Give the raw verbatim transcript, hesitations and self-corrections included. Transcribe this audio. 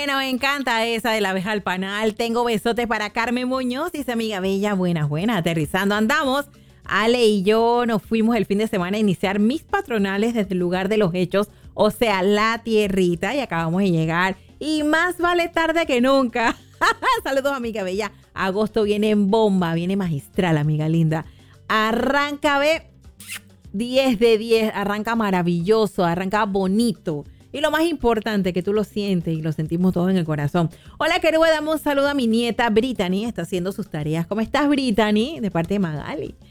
Bueno, me encanta esa de la abeja al panal. Tengo besotes para Carmen Muñoz, dice amiga bella. Buenas, buenas, aterrizando andamos. Ale y yo nos fuimos el fin de semana a iniciar mis patronales desde el lugar de los hechos, o sea, la tierrita, y acabamos de llegar. Y más vale tarde que nunca. Saludos, amiga bella. Agosto viene en bomba, viene magistral, amiga linda. Arranca, ve, diez de diez, arranca maravilloso, arranca bonito. Y lo más importante, que tú lo sientes y lo sentimos todos en el corazón. Hola, querido, damos un saludo a mi nieta Brittany, está haciendo sus tareas. ¿Cómo estás, Brittany? De parte de Magali.